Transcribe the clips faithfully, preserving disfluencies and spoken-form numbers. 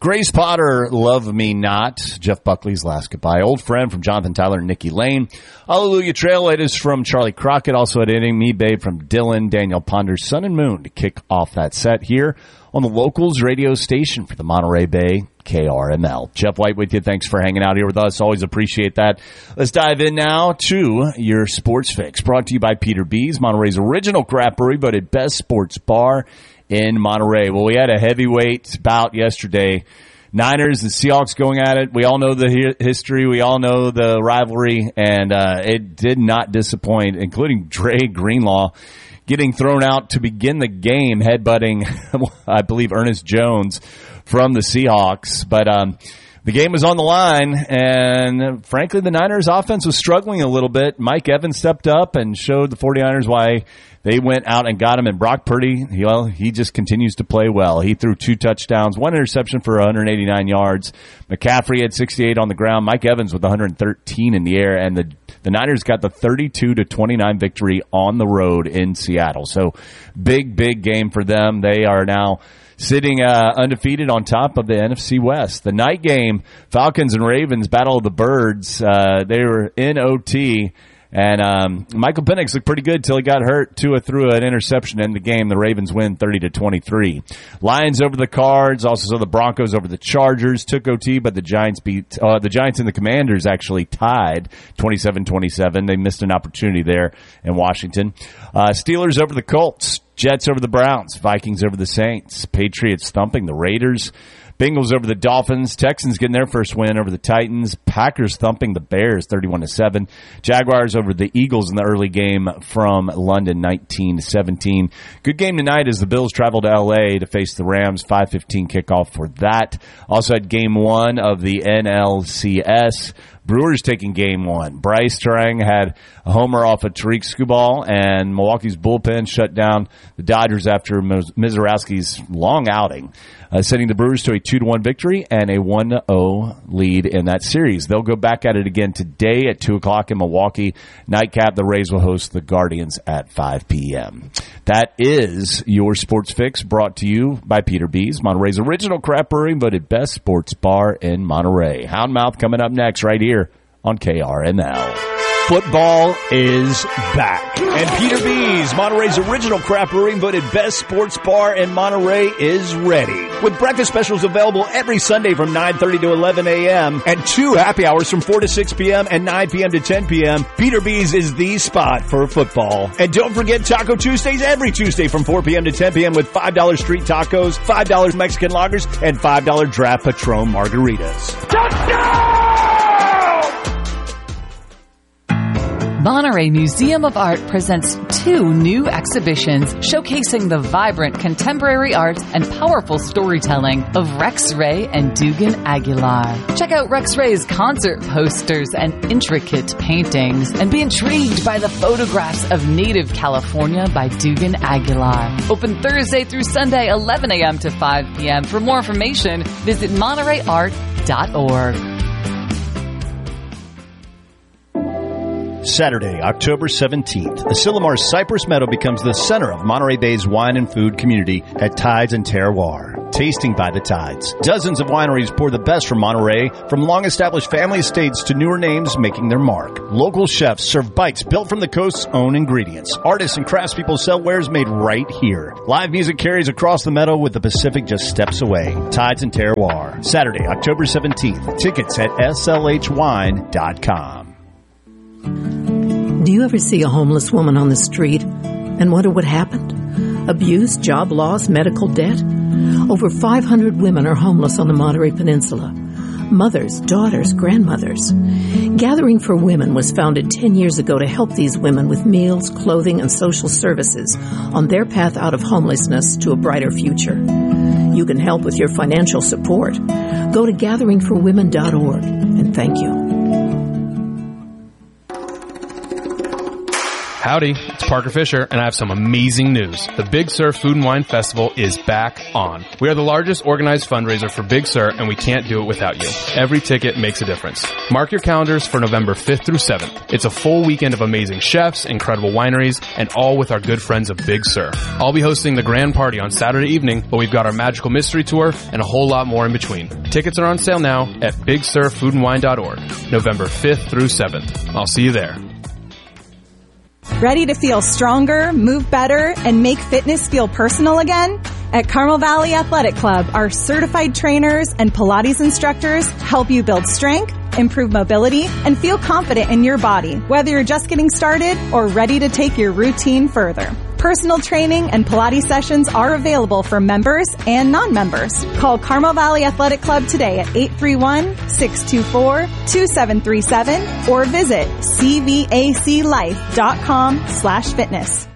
Grace Potter, Love Me Not. Jeff Buckley's Last Goodbye. Old Friend from Jonathan Tyler and Nikki Lane. Hallelujah Trail It is from Charlie Crockett. Also at Inning Me Babe from Dylan. Daniel Ponder's Sun and Moon to kick off that set here on the Locals radio station for the Monterey Bay K R M L. Jeff White with you. Thanks for hanging out here with us. Always appreciate that. Let's dive in now to your Sports Fix. Brought to you by Peter B's, Monterey's original craft brewery, but at best sports bar in Monterey. Well, we had a heavyweight bout yesterday. Niners and Seahawks going at it. We all know the hi- history. We all know the rivalry, and uh, it did not disappoint, including Dre Greenlaw getting thrown out to begin the game, headbutting, I believe, Ernest Jones from the Seahawks. But um, the game was on the line, and frankly, the Niners offense was struggling a little bit. Mike Evans stepped up and showed the 49ers why they went out and got him. And Brock Purdy, well, he just continues to play well. He threw two touchdowns, one interception for one hundred eighty-nine yards. McCaffrey had sixty-eight on the ground. Mike Evans with one hundred thirteen in the air. And the, the Niners got the thirty-two to twenty-nine victory on the road in Seattle. So big, big game for them. They are now sitting uh, undefeated on top of the N F C West. The night game, Falcons and Ravens, Battle of the Birds. Uh, they were in O T. And um, Michael Penix looked pretty good until he got hurt. Tua threw an interception in the game. The Ravens win thirty to twenty-three. Lions over the Cards. Also saw the Broncos over the Chargers. Took O T, but the Giants beat uh, the Giants and the Commanders actually tied twenty-seven twenty-seven. They missed an opportunity there in Washington. Uh, Steelers over the Colts. Jets over the Browns. Vikings over the Saints. Patriots thumping the Raiders. Bengals over the Dolphins. Texans getting their first win over the Titans. Packers thumping the Bears thirty-one to seven. Jaguars over the Eagles in the early game from London nineteen to seventeen. Good game tonight as the Bills travel to L A to face the Rams. five fifteen kickoff for that. Also had game one of the N L C S. Brewers taking game one. Bryce Terang had a homer off of Tariq Skubal, and Milwaukee's bullpen shut down the Dodgers after Mizorowski's long outing, uh, sending the Brewers to a two to one victory and a one to oh lead in that series. They'll go back at it again today at two o'clock in Milwaukee. Nightcap, the Rays will host the Guardians at five p.m. That is your Sports Fix, brought to you by Peter B's, Monterey's original craft brewery, but at best sports bar in Monterey. Houndmouth coming up next right here on K R M L. Football is back. And Peter B's, Monterey's original craft brewing, voted best sports bar in Monterey, is ready. With breakfast specials available every Sunday from nine thirty to eleven a.m. and two happy hours from four to six p.m. and nine p.m. to ten p.m., Peter B's is the spot for football. And don't forget Taco Tuesdays every Tuesday from four p.m. to ten p.m. with five dollars street tacos, five dollars Mexican lagers, and five dollars draft Patron margaritas. Touchdown! Monterey Museum of Art presents two new exhibitions showcasing the vibrant contemporary art and powerful storytelling of Rex Ray and Dugan Aguilar. Check out Rex Ray's concert posters and intricate paintings, and be intrigued by the photographs of native California by Dugan Aguilar. Open Thursday through Sunday, eleven a.m. to five p.m. For more information, visit monterey art dot org. Saturday, October seventeenth, Asilomar Cypress Meadow becomes the center of Monterey Bay's wine and food community at Tides and Terroir. Tasting by the Tides. Dozens of wineries pour the best from Monterey, from long-established family estates to newer names making their mark. Local chefs serve bites built from the coast's own ingredients. Artists and craftspeople sell wares made right here. Live music carries across the meadow with the Pacific just steps away. Tides and Terroir. Saturday, October seventeenth. Tickets at S L H wine dot com. Do you ever see a homeless woman on the street and wonder what happened? Abuse, job loss, medical debt? Over five hundred women are homeless on the Monterey Peninsula. Mothers, daughters, grandmothers. Gathering for Women was founded ten years ago to help these women with meals, clothing, and social services on their path out of homelessness to a brighter future. You can help with your financial support. Go to gathering for women dot org, and thank you. Howdy, it's Parker Fisher, and I have some amazing news. The Big Sur Food and Wine Festival is back on. We are the largest organized fundraiser for Big Sur, and we can't do it without you. Every ticket makes a difference. Mark your calendars for November fifth through seventh. It's a full weekend of amazing chefs, incredible wineries, and all with our good friends of Big Sur. I'll be hosting the grand party on Saturday evening, but we've got our magical mystery tour and a whole lot more in between. Tickets are on sale now at big sur food and wine dot org, November fifth through seventh. I'll see you there. Ready to feel stronger, move better, and make fitness feel personal again? At Carmel Valley Athletic Club, our certified trainers and Pilates instructors help you build strength, improve mobility, and feel confident in your body, whether you're just getting started or ready to take your routine further. Personal training and Pilates sessions are available for members and non-members. Call Carmel Valley Athletic Club today at eight three one, six two four, two seven three seven or visit c v a c life dot com slash fitness.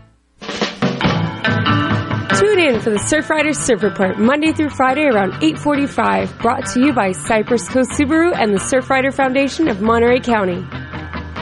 Tune in for the Surfrider Surf Report Monday through Friday around eight forty-five, brought to you by Cypress Coast Subaru and the Surfrider Foundation of Monterey County.